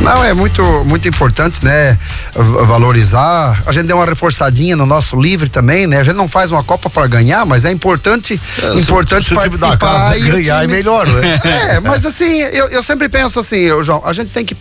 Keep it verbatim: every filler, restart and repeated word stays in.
Não, é muito, muito importante, né? Valorizar. A gente deu uma reforçadinha no nosso livre também, né? A gente não faz uma Copa para ganhar, mas é importante, é, importante se, se participar. O time da casa e ganhar time... é melhor, né? É, mas assim, eu, eu sempre penso assim, eu, João, a gente tem que